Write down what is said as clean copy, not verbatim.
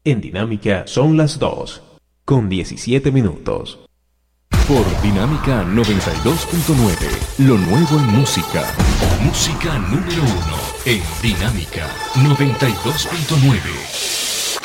En Dinámica son las 2, con 17 minutos. Por Dinámica 92.9, lo nuevo en música. Música número 1 en Dinámica 92.9.